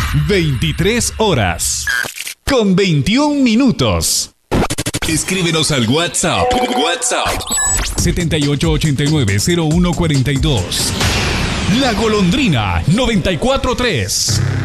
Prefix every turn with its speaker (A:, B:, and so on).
A: 23 horas con 21 minutos. Escríbenos al WhatsApp 7889-0142. La Golondrina 94.3.